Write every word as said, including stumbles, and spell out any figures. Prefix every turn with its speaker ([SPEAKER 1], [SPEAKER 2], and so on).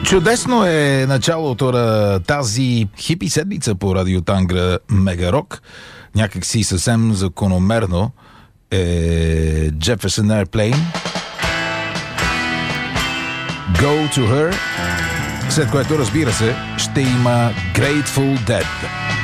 [SPEAKER 1] Чудесно е началото на тази хипи седмица по Радио Тангра Мегарок. Някак си съвсем закономерно е Jefferson Airplane, Go to Her, след което, разбира се, ще има Grateful Dead.